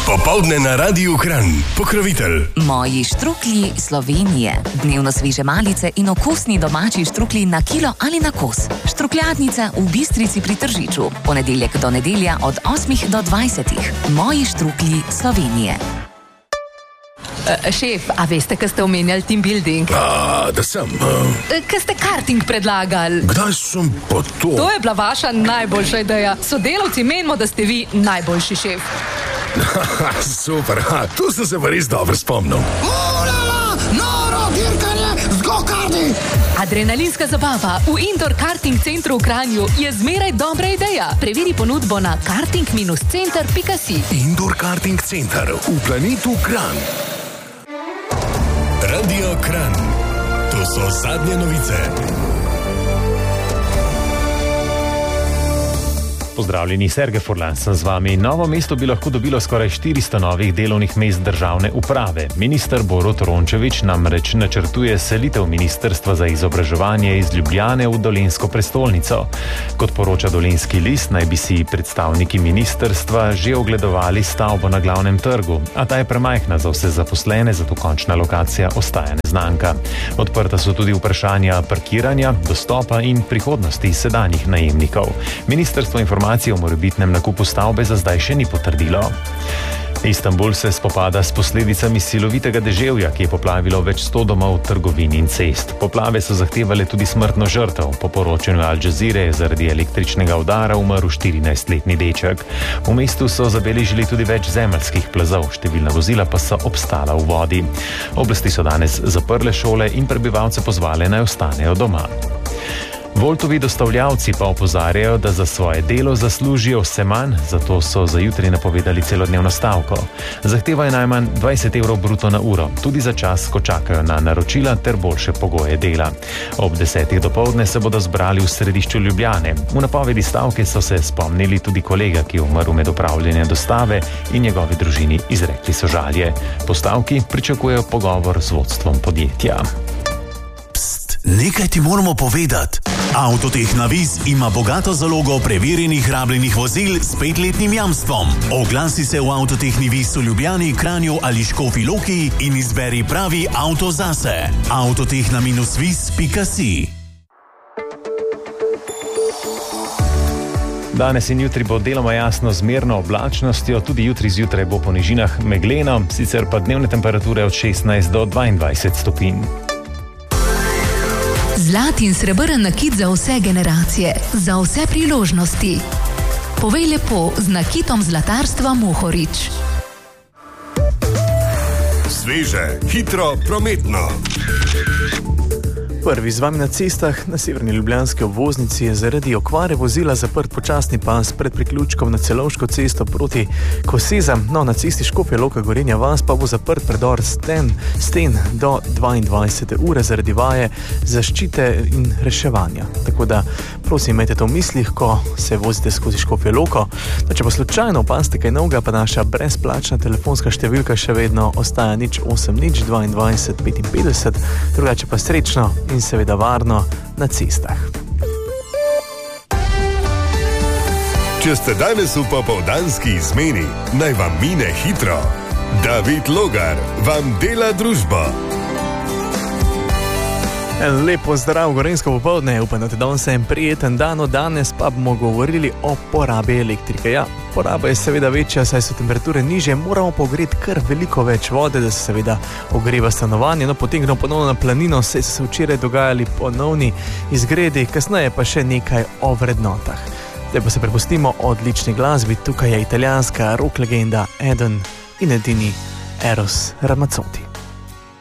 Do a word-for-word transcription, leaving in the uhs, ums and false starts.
Popoldne na Radiu Kranj. Pokrovitelj. Moji štruklji Slovenije. Dnevno sveže malice in okusni domači štruklji na kilo ali na kos. Štrukljadnica v Bistrici pri Tržiču. Ponedeljek do nedelja od osmih do dvajsetih. Moji štruklji Slovenije. Uh, šef, a veste, kaj ste omenjali team building? A, da sem. Uh... Kaj ste karting predlagali? Kdaj sem pa to? To je bila vaša najboljša ideja. Sodelavci menimo, da ste vi najboljši šef. Super, ha, tu sem se pa res dobro spomnil. Olala, noro dirkanje z go-karti. Adrenalinska zabava v indoor karting centru v Kranju je zmeraj dobra ideja. Preveri ponudbo na karting center pika si. Indoor karting center v planetu Kranj. Radio Kranj. To so zadnje novice. Pozdravljeni, Sergej Furlan sem z vami. Novo mesto bi lahko dobilo skoraj štiristo novih delovnih mest državne uprave. Minister Borut Rončević namreč načrtuje selitev Ministrstva za izobraževanje iz Ljubljane v dolenjsko prestolnico. Kot poroča Dolenjski list, naj bi si predstavniki ministrstva že ogledovali stavbo na glavnem trgu, a ta je premajhna za vse zaposlene, zato končna lokacija ostaja neznanka. Odprta so tudi vprašanja parkiranja, dostopa in prihodnosti sedanjih najemnikov. Ministrstvo informacije o morebitnem nakupu stavbe za zdaj še ni potrdilo. Istanbul se spopada s posledicami silovitega deževja, ki je poplavilo več sto domov, trgovin in cest. Poplave so zahtevale tudi smrtno žrtev. Po poročanju Al Jazeere je zaradi električnega udara umrl štirinajstletni deček. V mestu so zabeležili tudi več zemeljskih plazov, številna vozila pa so obstala v vodi. Oblasti so danes zaprle šole in prebivalce pozvale naj ostanejo doma. Voltovi dostavljavci pa opozarjajo, da za svoje delo zaslužijo vse manj, zato so za jutri napovedali celodnevno stavko. Zahtevajo najmanj dvajset evrov bruto na uro, tudi za čas, ko čakajo na naročila ter boljše pogoje dela. Ob desetih dopoldne se bodo zbrali v središču Ljubljane. V napovedi stavke so se spomnili tudi kolega, ki je umrl med opravljanjem dostave, in njegovi družini izrekli sožalje. Po stavki pričakujejo pogovor z vodstvom podjetja. Nekaj ti moramo povedati. Avtoteh Navis ima bogato zalogo preverjenih rabljenih vozil s petletnim jamstvom. Oglasi se v Avtoteh Navis v Ljubljani, Kranju ali Škofji Loki in izberi pravi avto zase. Avtoteh na minus vis pika si. Danes in jutri bo deloma jasno z merno oblačnostjo, tudi jutri zjutraj bo po nižinah megleno, sicer pa dnevne temperature od šestnajst do dvaindvajset stopinj. Zlat in srebrn nakit za vse generacije, za vse priložnosti. Povej lepo z nakitom zlatarstva Mohorič. Sveže, hitro, prometno. Prvi z vami na cestah. Na severni ljubljanski obvoznici je zaradi okvare vozila zaprt počasni pas pred priključkom na Celovško cesto proti Kosezam. No, na cesti Škofja Loka Gorenja vas pa bo zaprt predor Sten, Sten do dvaindvajsete ure zaradi vaje zaščite in reševanja. Tako da prosim, imejte to v mislih, ko se vozite skozi Škofjo Loko. No, če pa slučajno opazite kaj novega, pa naša brezplačna telefonska številka še vedno ostaja nič osem nič dvaindvajset petinpetdeset, drugače pa srečno in seveda varno na cestah. Če ste danes v popoldanski izmeni, naj vam mine hitro. David Logar vam dela družbo. En lepo zdrav, gorenjsko popoldne, upam, da te danes en prijeten dan. Danes pa bomo govorili o porabi elektrike. Ja, poraba je seveda večja, saj so temperature nižje, moramo pogreti kar veliko več vode, da se seveda ogreva stanovanje. No, potem gremo ponovno na planino, saj so se včeraj dogajali ponovni izgredi, kasneje pa še nekaj o vrednotah. Zdaj pa se prepustimo odlični glasbi, tukaj je italijanska rock legenda Eden in edini Eros Ramazzotti.